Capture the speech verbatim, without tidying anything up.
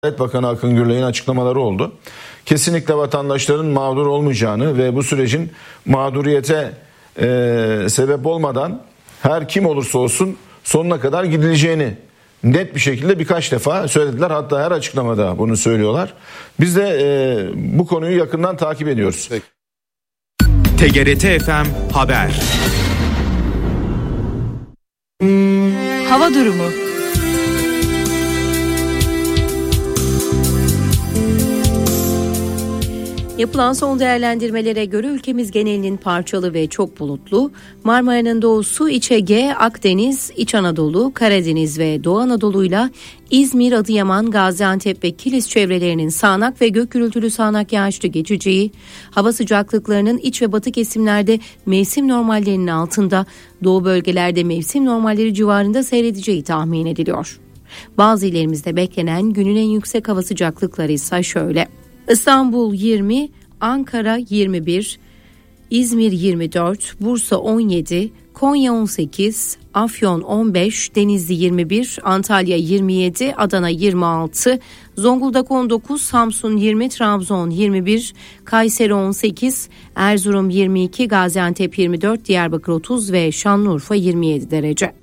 Adalet Bakanı Akın Gürley'in açıklamaları oldu. Kesinlikle vatandaşların mağdur olmayacağını ve bu sürecin mağduriyete e, sebep olmadan her kim olursa olsun sonuna kadar gidileceğini net bir şekilde birkaç defa söylediler. Hatta her açıklamada bunu söylüyorlar. Biz de e, bu konuyu yakından takip ediyoruz. T G R T F M Haber. Hava durumu. Yapılan son değerlendirmelere göre ülkemiz genelinin parçalı ve çok bulutlu, Marmara'nın doğusu, İç Ege, Akdeniz, İç Anadolu, Karadeniz ve Doğu Anadolu'yla İzmir, Adıyaman, Gaziantep ve Kilis çevrelerinin sağanak ve gök gürültülü sağanak yağışlı geçeceği, hava sıcaklıklarının iç ve batı kesimlerde mevsim normallerinin altında, doğu bölgelerde mevsim normalleri civarında seyredeceği tahmin ediliyor. Bazı illerimizde beklenen günün en yüksek hava sıcaklıkları ise şöyle: İstanbul yirmi, Ankara yirmi bir, İzmir yirmi dört, Bursa on yedi, Konya on sekiz, Afyon on beş, Denizli yirmi bir, Antalya yirmi yedi, Adana yirmi altı, Zonguldak on dokuz, Samsun yirmi, Trabzon yirmi bir, Kayseri on sekiz, Erzurum yirmi iki, Gaziantep yirmi dört, Diyarbakır otuz ve Şanlıurfa yirmi yedi derece.